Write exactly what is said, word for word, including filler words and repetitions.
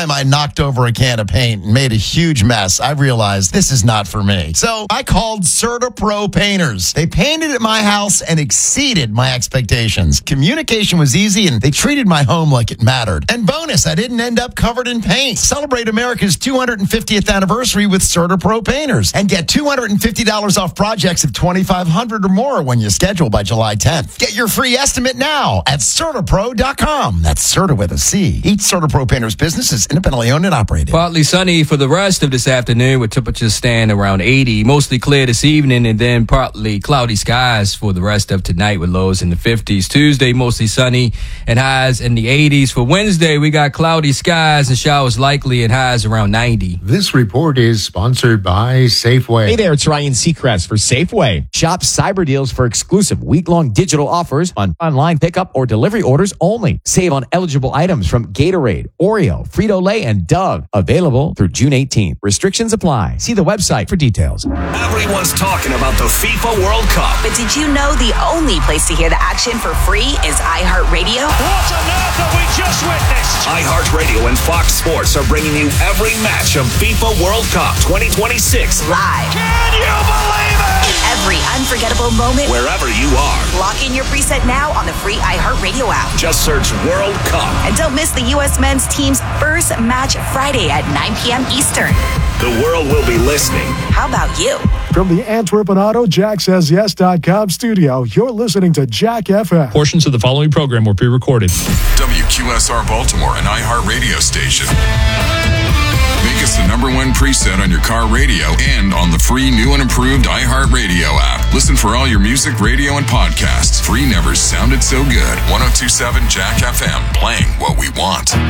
time I knocked over a can of paint and made a huge mess, I realized this is not for me. So I called CertaPro Painters. They painted at my house and exceeded my expectations. Communication was easy and they treated my home like it mattered. And bonus, I didn't end up covered in paint. Celebrate America's two hundred fiftieth anniversary with CertaPro Painters and get two hundred fifty dollars off projects of twenty-five hundred dollars or more when you schedule by July tenth. Get your free estimate now at CertaPro dot com. That's Certa with a C. Each CertaPro Painters business is independently owned and operated. Partly sunny for the rest of this afternoon with temperatures stand around eighty. Mostly clear this evening and then partly cloudy skies for the rest of tonight with lows in the fifties. Tuesday, mostly sunny and highs in the eighties. For Wednesday, we got cloudy skies and showers likely and highs around ninety. This report is sponsored by Safeway. Hey there, it's Ryan Seacrest for Safeway. Shop cyber deals for exclusive week-long digital offers on online pickup or delivery orders only. Save on eligible items from Gatorade, Oreo, Frito-Lay, and Doug. Available through June eighteenth. Restrictions apply. See the website for details. Everyone's talking about the FIFA World Cup. But did you know the only place to hear the action for free is iHeartRadio? What on earth have we just witnessed? iHeartRadio and Fox Sports are bringing you every match of FIFA World Cup twenty twenty-six Live. Can you believe it? In every unforgettable moment. Wherever you are. Lock in your preset now on the free iHeartRadio app. Just search World Cup. And don't miss the U S men's team's first match Friday at nine p.m. Eastern. The world will be listening. How about you? From the Antwerp and Auto Jack Says Yes dot com studio, you're listening to Jack F M. Portions of the following program were pre-recorded. W Q S R Baltimore, an iHeart radio station. Make us the number one preset on your car radio and on the free new and improved iHeart Radio app. Listen for all your music, radio, and podcasts. Free never sounded so good. ten twenty-seven Jack F M, playing what we want.